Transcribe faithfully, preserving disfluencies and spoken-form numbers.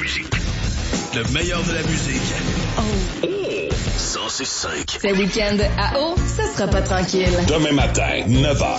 musique. Le meilleur de la musique. Oh. cent six virgule cinq. Ce week-end à eau, ça sera pas tranquille. Demain matin, neuf heures.